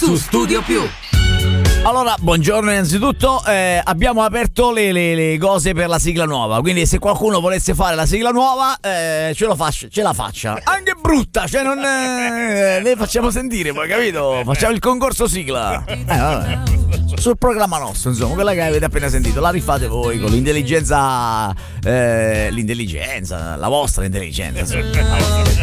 su Studio Più. Allora, buongiorno innanzitutto, abbiamo aperto le cose per la sigla nuova, quindi se qualcuno volesse fare la sigla nuova ce la faccia, anche brutta, cioè non le facciamo sentire poi, capito? Facciamo il concorso sigla, vabbè. Sul programma nostro, insomma, quella che avete appena sentito, la rifate voi con l'intelligenza, la vostra intelligenza, insomma.